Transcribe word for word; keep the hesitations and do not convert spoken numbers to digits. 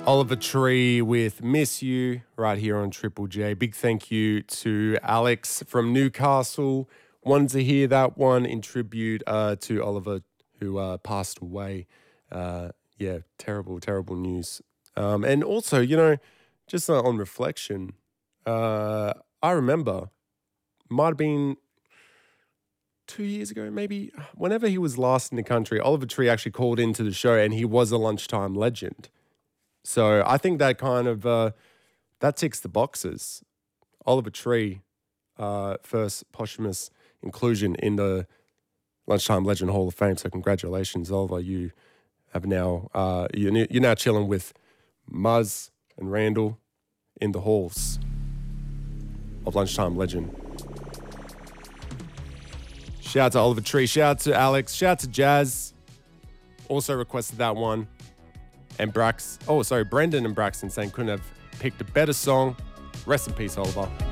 Oliver Tree with Miss You right here on Triple J. Big thank you to Alex from Newcastle. Wanted to hear that one in tribute uh, to Oliver, who uh, passed away. Uh, yeah, terrible, terrible news. Um, and also, you know, just uh, on reflection, uh, I remember, might have been two years ago, maybe, whenever he was last in the country, Oliver Tree actually called into the show and he was a lunchtime legend. So I think that kind of, uh, that ticks the boxes. Oliver Tree, uh, first posthumous inclusion in the Lunchtime Legend Hall of Fame. So congratulations, Oliver. You have now, uh, you're, you're now chilling with Muzz and Randall in the halls of Lunchtime Legend. Shout out to Oliver Tree. Shout out to Alex. Shout out to Jazz. Also requested that one. And Brax, oh, sorry, Brendan and Braxton saying couldn't have picked a better song. Rest in peace, Oliver.